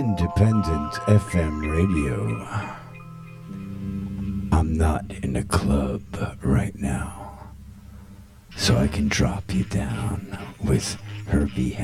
Independent FM radio. I'm not in a club right now, so I can drop you down with Herbie